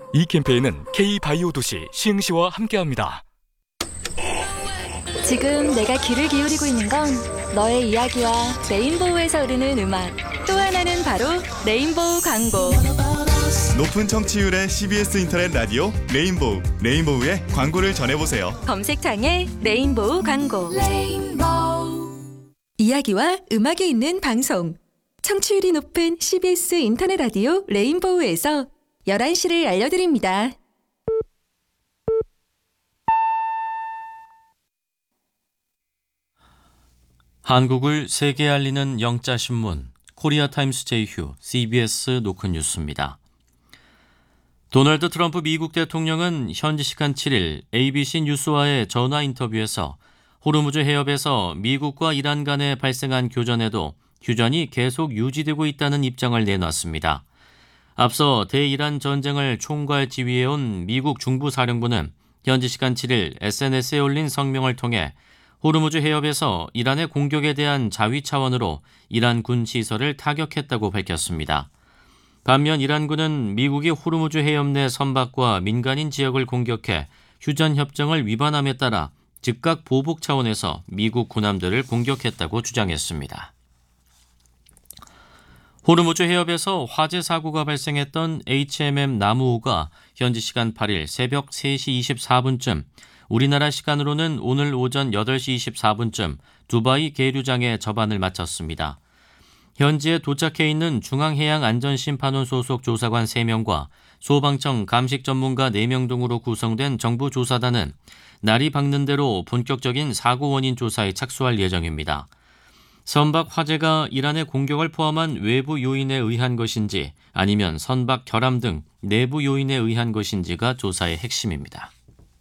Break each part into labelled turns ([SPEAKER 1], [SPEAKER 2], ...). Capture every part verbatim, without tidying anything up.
[SPEAKER 1] 이 캠페인은 K바이오 도시 시흥시와 함께합니다.
[SPEAKER 2] 지금 내가 귀를 기울이고 있는 건 너의 이야기와 레인보우에서 흐르는 음악, 또 하나는 바로 레인보우 광고.
[SPEAKER 3] 높은 청취율의 씨비에스 인터넷 라디오 레인보우, 레인보우의 광고를 전해보세요.
[SPEAKER 2] 검색창에 레인보우 광고. 레인보우. 이야기와 음악이 있는 방송, 청취율이 높은 씨비에스 인터넷 라디오 레인보우에서 열한 시를 알려드립니다.
[SPEAKER 4] 한국을 세계에 알리는 영자신문 코리아타임스 제휴 씨비에스 노컷뉴스입니다. 도널드 트럼프 미국 대통령은 현지 시간 칠 일 에이비씨 뉴스와의 전화 인터뷰에서 호르무즈 해협에서 미국과 이란 간에 발생한 교전에도 휴전이 계속 유지되고 있다는 입장을 내놨습니다. 앞서 대이란 전쟁을 총괄 지휘해온 미국 중부사령부는 현지 시간 칠 일 에스엔에스에 올린 성명을 통해 호르무즈 해협에서 이란의 공격에 대한 자위 차원으로 이란 군 시설을 타격했다고 밝혔습니다. 반면 이란군은 미국이 호르무즈 해협 내 선박과 민간인 지역을 공격해 휴전 협정을 위반함에 따라 즉각 보복 차원에서 미국 군함들을 공격했다고 주장했습니다. 호르무즈 해협에서 화재 사고가 발생했던 에이치엠엠 나무호가 현지 시간 팔 일 새벽 세 시 이십사 분쯤, 우리나라 시간으로는 오늘 오전 여덟 시 이십사 분쯤 두바이 계류장에 접안을 마쳤습니다. 현지에 도착해 있는 중앙해양안전심판원 소속 조사관 세 명과 소방청 감식 전문가 네 명 등으로 구성된 정부 조사단은 날이 밝는 대로 본격적인 사고 원인 조사에 착수할 예정입니다. 선박 화재가 이란의 공격을 포함한 외부 요인에 의한 것인지 아니면 선박 결함 등 내부 요인에 의한 것인지가 조사의 핵심입니다.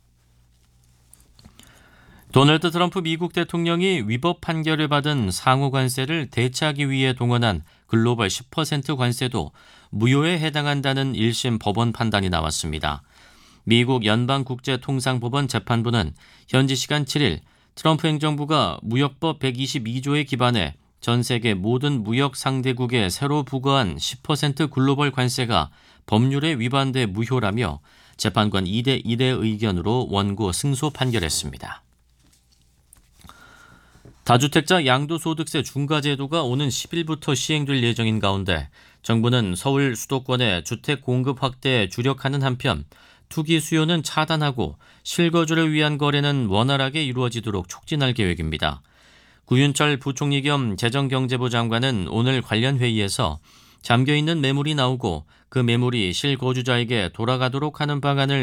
[SPEAKER 4] 도널드 트럼프 미국 대통령이 위법 판결을 받은 상호 관세를 대체하기 위해 동원한 글로벌 십 퍼센트 관세도 무효에 해당한다는 일 심 법원 판단이 나왔습니다. 미국 연방국제통상법원 재판부는 현지 시간 칠 일 트럼프 행정부가 무역법 백이십이 조에 기반해 전 세계 모든 무역 상대국에 새로 부과한 십 퍼센트 글로벌 관세가 법률에 위반돼 무효라며 재판관 이 대 일의 의견으로 원고 승소 판결했습니다. 다주택자 양도소득세 중과제도가 오는 십 일부터 시행될 예정인 가운데 정부는 서울 수도권의 주택 공급 확대에 주력하는 한편 투기 수요는 차단하고 실거주를 위한 거래는 원활하게 이루어지도록 촉진할 계획입니다. 구윤철 부총리 겸 재정경제부 장관은 오늘 관련 회의에서 잠겨있는 매물이 나오고 그 매물이 실거주자에게 돌아가도록 하는 방안을